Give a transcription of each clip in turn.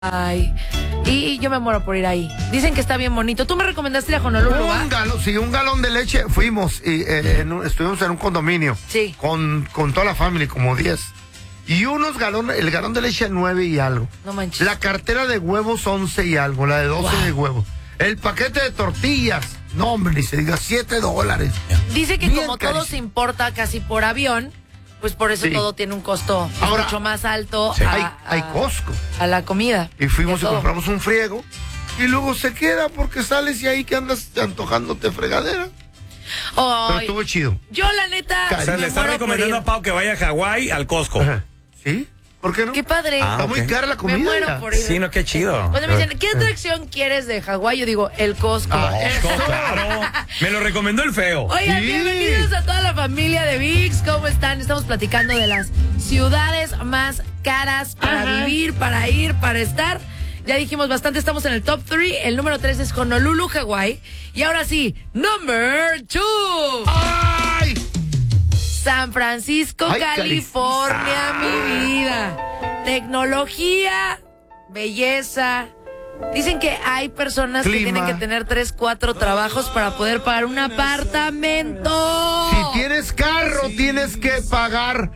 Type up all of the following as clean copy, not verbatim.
Ay, y yo me muero por ir ahí. Dicen que está bien bonito. ¿Tú me recomendaste ir a Honolulu? Un galón de leche. Fuimos y estuvimos en un condominio. Sí. Con toda la familia, como 10. Y el galón de leche 9 y algo. No manches. La cartera de huevos 11 y algo, la de 12 de huevos. El paquete de tortillas, no hombre, ni se diga, $7. Dice que Bien como todo carísimo. se importa casi por avión, pues por eso Sí. todo tiene un costo Ahora, mucho más alto sí. Hay Costco. a la comida. Y fuimos y todo. compramos un friego. Y luego se queda porque sales y ahí que andas antojándote fregadera. Pero Ay, estuvo chido. yo la neta O sea, me le está muero por recomendando ir. a Pau que vaya a Hawái al Costco. Ajá. ¿Sí? ¿Por qué no? Qué padre. Está muy ok. cara la comida. Me muero ya. por ir. Sí, no, qué chido. Cuando me dicen, ¿qué atracción quieres de Hawái? Yo digo, el Costco. Costco, claro. Me lo recomendó el feo. Oigan, Sí. bienvenidos a toda la familia de VIX. ¿Cómo están? Estamos platicando de las ciudades más caras para vivir, para ir, para estar. Ya dijimos bastante, estamos en el top 3. El número 3 es Honolulu, Hawái. Y ahora sí, number 2. ¡Ay! San Francisco, Ay, California, mi vida. Tecnología, belleza. Dicen que hay personas que Clima. tienen que tener 3, 4 trabajos para poder pagar un apartamento. Si tienes carro, tienes que pagar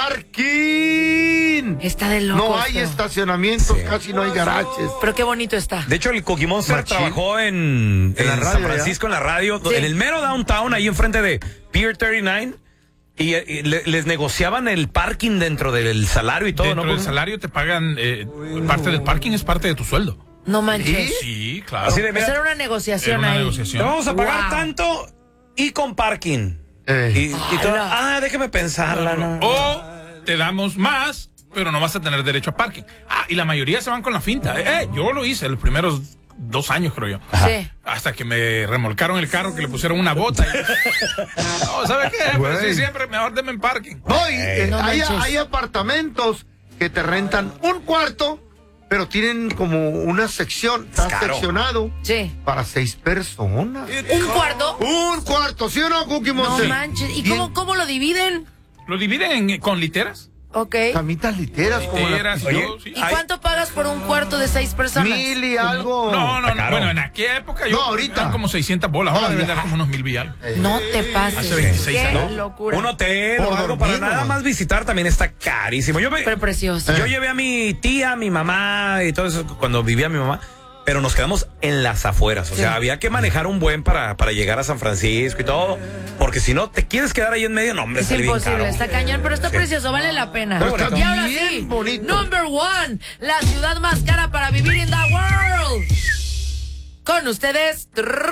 parking. Está de locos. No hay feo. estacionamientos, Sí. casi no hay garajes. Pero qué bonito está. De hecho, el Cookie Monster Machín. trabajó en la radio, San Francisco, en la radio, Sí. en el mero downtown, ahí enfrente de Pier 39. Y les negociaban el parking dentro del salario y todo, Dentro ¿no? del salario te pagan, parte del parking es parte de tu sueldo. No manches. Sí, claro. Así de, mira, Esa era una negociación Era una ahí. negociación. te vamos a pagar Wow. tanto y con parking. Y todo, déjeme pensarla. No. O te damos más, pero no vas a tener derecho a parking. Y la mayoría se van con la finta. Yo lo hice los primeros 2 años, creo yo. Sí. Hasta que me remolcaron el carro, que le pusieron una bota. No, ¿sabe qué? Pues sí, siempre mejor denme en parking. No, no hay manches. apartamentos que te rentan un cuarto, pero tienen como una sección, está caro. seccionado Sí. para 6 personas. ¿Un cuarto? Un cuarto, ¿sí o no, Cookie No Monster? manches. ¿Y Bien. cómo lo dividen? Lo dividen con literas. Ok. Camitas literas, como Literas y Oye, todo, sí. ¿Y cuánto pagas por un cuarto de 6 personas? 1000 y algo. No, Está caro. bueno, en aquella época No, yo ahorita. eran como 600 bolas, ahora No, deben ya. dar como unos 1000 villas. No te pases. Hace 26 Qué años. locura. Un hotel Por o algo para dormir, nada ¿no? más visitar también está carísimo. Pero precioso. Yo llevé a mi tía, mi mamá y todo eso cuando vivía mi mamá, pero nos quedamos en las afueras. O sea, había que manejar un buen para llegar a San Francisco y todo, porque si no te quieres quedar ahí en medio, no, hombre, Es sale bien imposible, caro. está cañón, pero está Sí. precioso, vale la pena. Pero está Y ahora bien sí, bonito. number 1, la ciudad más cara para vivir in the world. Con ustedes,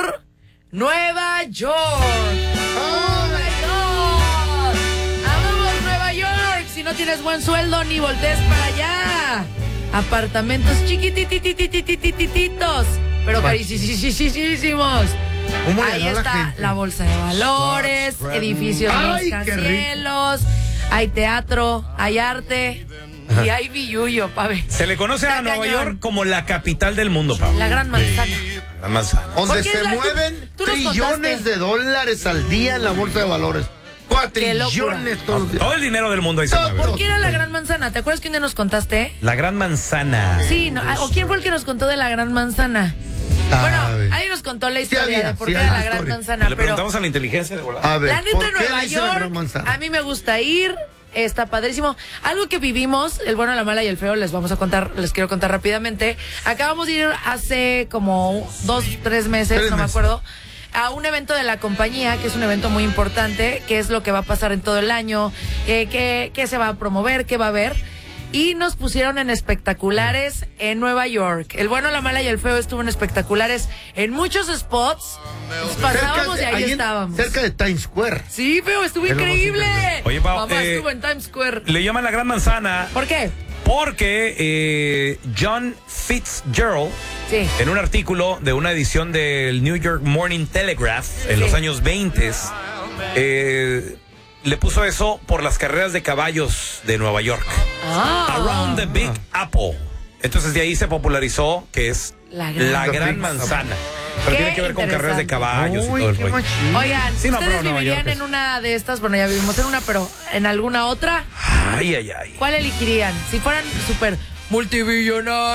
Nueva York. ¡Oh, my God! ¡Amamos Nueva York! Si no tienes buen sueldo, ni voltees para allá. Apartamentos chiquitititititititos, pero carísimos. ¿Cómo le Ahí da la está gente? la bolsa de valores, edificios Ay, qué rascacielos, hay teatro, hay arte y hay billuyo, Pave. Se le conoce a Está Nueva cañón. York como la capital del mundo, Pablo. La gran manzana. La manzana. Donde Porque se es la- mueven tú nos trillones contaste. de dólares al día en la bolsa de valores. Qué locura. Trillones todos los días. Todo el dinero del mundo ahí se Todo mueve. ¿Por qué era la gran manzana? ¿Te acuerdas que un día nos contaste? La gran manzana. Sí, no, ¿o quién fue el que nos contó de la gran manzana? A Bueno, ver. ahí nos contó la historia había, de por sí qué había era la gran historia. manzana, Le pero preguntamos a la inteligencia de volar. A ver, la neta ¿por qué Nueva dice la York, gran manzana? a mí me gusta ir, está padrísimo. Algo que vivimos, el bueno, la mala y el feo, les quiero contar rápidamente. Acabamos de ir hace como 2, 3 meses, 3 no me meses. acuerdo, a un evento de la compañía, que es un evento muy importante, que es lo que va a pasar en todo el año, qué se va a promover, qué va a haber. Y nos pusieron en espectaculares en Nueva York. El bueno, la mala y el feo estuvo en espectaculares en muchos spots. Nos pasábamos y ahí estábamos. Cerca de Times Square. Sí, feo, estuvo Es lo más increíble. increíble. Oye, Pau, Mamá estuvo en Times Square. Le llaman la gran manzana ¿Por qué? porque John Fitzgerald, Sí. en un artículo de una edición del New York Morning Telegraph en los años 20, le puso eso por las carreras de caballos de Nueva York. Around the Big Apple. Entonces de ahí se popularizó que es La la gran gran manzana. Pero Qué tiene que ver con carreras de interesante. caballos y Uy, todo el qué rollo. machín. Oigan, Sí, no, ¿ustedes pero Nueva vivirían York es- en una de estas? Bueno, ya vivimos en una, pero ¿en alguna otra? Ay, ay, ay. ¿Cuál elegirían? Si fueran súper multimillonarios.